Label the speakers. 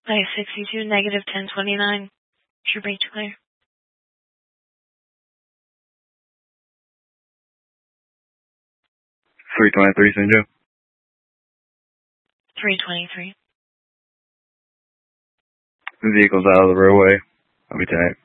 Speaker 1: By 62, negative 1029. Should break clear.
Speaker 2: 323, St. Joe.
Speaker 1: 323.
Speaker 2: The vehicle's out of the roadway. I'll be tagged.